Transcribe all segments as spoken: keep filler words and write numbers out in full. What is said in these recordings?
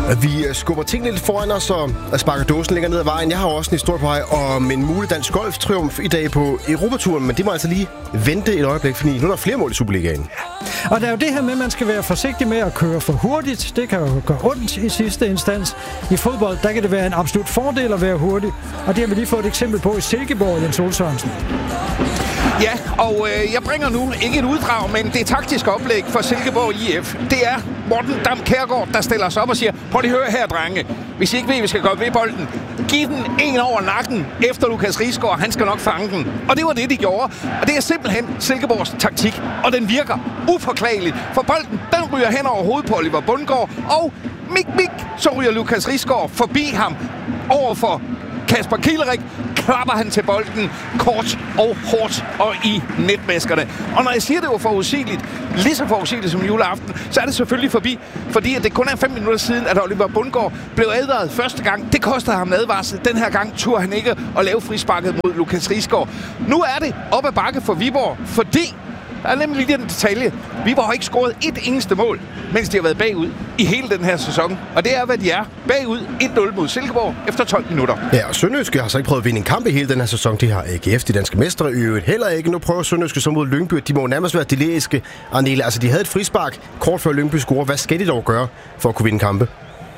Vi skubber tingene lidt foran os og sparker dåsen længere ned ad vejen. Jeg har også en historie på vej om en mulig dansk golftriumf i dag på Europaturen, men det må altså lige vente et øjeblik, fordi nu er der flere mål i Superligaen. Og der er jo det her med, at man skal være forsigtig med at køre for hurtigt. Det kan jo gøre ondt i sidste instans. I fodbold, der kan det være en absolut fordel at være hurtig, og det har vi lige fået et eksempel på i Silkeborg, Jens Ole Sørensen. Ja, og øh, jeg bringer nu ikke et uddrag, men det taktiske oplæg for Silkeborg I F. Det er Morten Dam Kjærgaard, der stiller sig op og siger, prøv lige høre her, drenge. Hvis I ikke ved, at vi skal gå ved bolden, giv den en over nakken efter Lukas Risgaard. Han skal nok fange den. Og det var det, de gjorde. Og det er simpelthen Silkeborgs taktik, og den virker uforklageligt. For bolden, den ryger hen over hovedet på Oliver Bundgaard, og mik, mik, så ryger Lukas Risgaard forbi ham over for Kasper Kielerik, klapper han til bolden kort og hårdt og i netmaskerne. Og når jeg siger, det var forudsigeligt, lige så forudsigeligt som juleaften, så er det selvfølgelig forbi, fordi at det kun er fem minutter siden, at Oliver Bundgaard blev advaret første gang. Det kostede ham advarsel. Den her gang turde han ikke at lave frisparket mod Lukas Risgaard. Nu er det op ad bakke for Viborg, fordi der er nemlig lige den detalje. Viborg har ikke scoret et eneste mål, mens de har været bagud i hele den her sæson. Og det er, hvad de er. Bagud et nul mod Silkeborg efter tolv minutter. Ja, og Sønderjyske har så ikke prøvet at vinde en kamp i hele den her sæson. De har A G F, de danske mestre, i øvrigt heller ikke. Nu prøver Sønderjyske så mod Lyngby. De må nærmest være deliriske. Arnele, altså de havde et frispark kort før Lyngby scorer. Hvad skal de dog gøre for at kunne vinde kampe?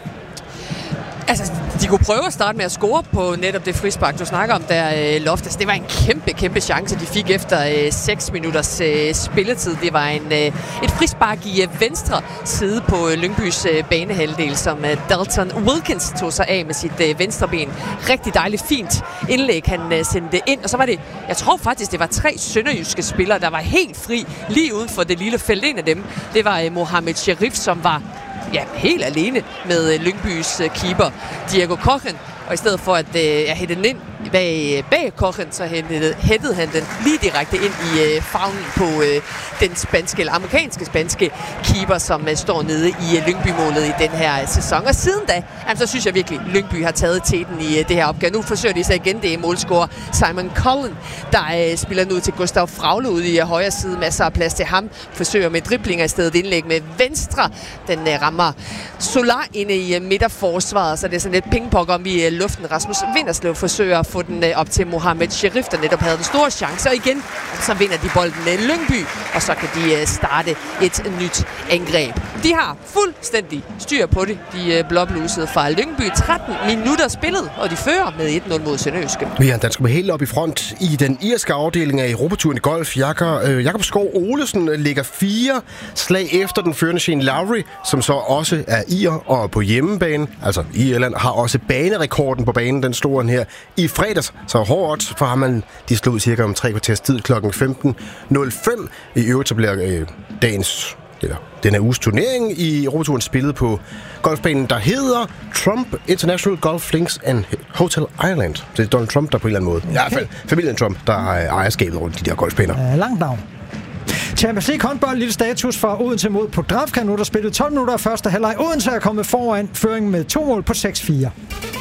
Altså, de kunne prøve at starte med at score på netop det frispark, du snakker om der, øh, Loftus. Det var en kæmpe, kæmpe chance, de fik efter øh, seks minutters øh, spilletid. Det var en, øh, et frispark i øh, venstre side på øh, Lyngbys øh, banehalvdel, som øh, Dalton Wilkins tog sig af med sit øh, venstre ben. Rigtig dejligt, fint indlæg, han øh, sendte ind. Og så var det, jeg tror faktisk, det var tre sønderjyske spillere, der var helt fri lige uden for det lille felt. En af dem, det var øh, Mohamed Sherif, som var ja, helt alene med øh, Lyngbys øh, keeper, Diego Kochen. Og i stedet for at øh, jeg hætte den ind bag, bag Kochen, så hættede, hættede han den lige direkte ind i øh, favnen på øh, den spanske, eller amerikanske spanske keeper, som øh, står nede i øh, Lyngby-målet i den her sæson. Og siden da, jamen, så synes jeg virkelig, Lyngby har taget teten i øh, det her opgave. Nu forsøger de så igen, det er målscorer Simon Cullen, der øh, spiller nu til Gustav Fragle ude i øh, højre side. Masser af plads til ham. Forsøger med driblinger i stedet indlæg med venstre. Den øh, rammer Solar inde i øh, midterforsvaret, så det er sådan lidt pingpong om i øh, luften. Rasmus Vinderslev forsøger at få den øh, op til Mohamed Sherif, der netop havde den store chance. Og igen, så vinder de bolden øh, Lyngby, og så kan de øh, starte et nyt angreb. De har fuldstændig styr på det, de øh, blåblusede fra Lyngby. tretten minutter spillet, og de fører med et nul mod Sønderjyske. Vi har en dansker med helt op i front i den irske afdeling af Europaturen i golf. Jakob, øh, Jakob Skov Olesen ligger fire slag efter den førende Shane Lowry, som så også er ir og på hjemmebane, altså i Irland, har også banerekorden på banen, den slog han her i fredags. Så hårdt for ham, man de slog cirka om tre kvarters tid klokken femten nul fem. I øvrigt så bliver øh, dagens, eller den her uges turnering i Europaturen spillet på golfbanen, der hedder Trump International Golf Links and Hotel Ireland. Så det er Donald Trump, der på en eller anden måde, i hvert fald familien Trump, der er ejerskabet rundt de der golfbaner. Uh, langt navn. Champions League håndbold, lille status fra Odense mod Podravka. Nu der spillet tolv minutter af første halvleg. Odense er kommet foran føringen med to mål på seks fire.